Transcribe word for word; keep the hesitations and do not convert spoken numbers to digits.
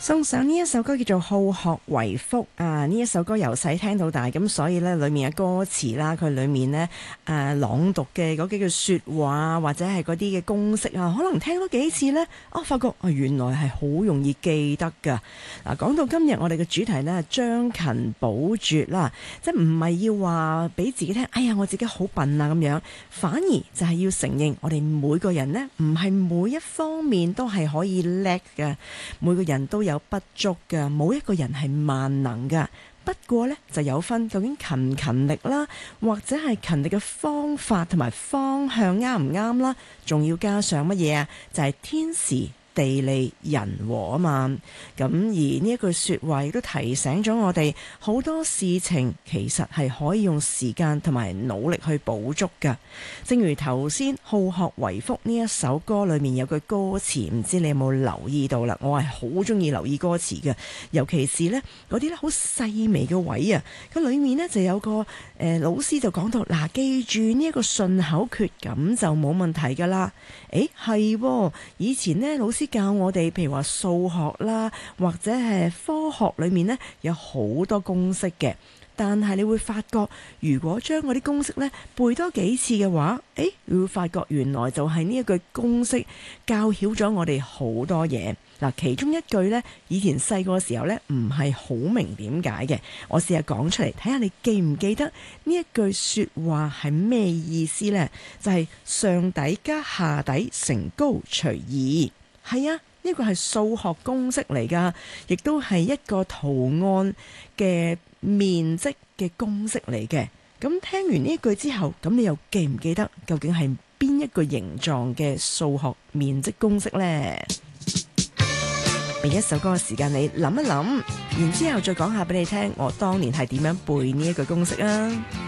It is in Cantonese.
送上呢一首歌叫做好學為福啊！呢一首歌由細聽到大，咁所以呢裏面嘅歌詞啦，佢裏面呢誒、啊、朗讀嘅嗰幾句說話或者係嗰啲嘅公式啊，可能聽多幾次呢，我、啊、發覺啊原來係好容易記得噶。嗱、啊，講到今日我哋嘅主題呢，將勤補拙啦，即係唔係要話俾自己聽，哎呀我自己好笨啊咁樣，反而就係要承認我哋每個人呢，唔係每一方面都係可以叻嘅，每個人都有不足嘅，冇一個人係萬能嘅。不過呢，就有分究竟勤唔勤力啦，或者係勤力嘅方法同埋方向啱唔啱啦，仲要加上乜嘢啊？就係天時地利人和啊嘛。咁而呢一句說話亦都提醒咗我哋，好多事情其實係可以用時間同埋努力去補足噶。正如頭先好學為福呢一首歌裏面有句歌詞，唔知你有冇留意到啦？我係好中意留意歌詞嘅，尤其是呢嗰啲咧好細微嘅位啊。咁裏面呢就有個誒、呃、老師就講到，嗱、啊，記住呢一個順口訣咁就冇問題噶啦。誒係，以前呢老師教我哋，譬如話數學啦，或者係科學裏面呢，有好多公式嘅。但係你會發覺，如果將嗰啲公式呢背多幾次嘅話，誒，你會發覺原來就係呢一句公式教曉咗我哋好多嘢。嗱，其中一句呢，以前細個嘅時候呢，唔係好明點解嘅，我試下講出嚟，睇下你記唔記得呢一句說話係咩意思呢？就係上底加下底乘高除二。係啊，呢個係數學公式嚟噶，亦都係一個圖案嘅面積嘅公式嚟嘅。咁聽完呢句之後，咁你又記唔記得究竟係邊一個形狀嘅數學面積公式呢？俾一首歌嘅時間你諗一諗，然之後再講下俾你聽，我當年係點樣背呢一句公式啊！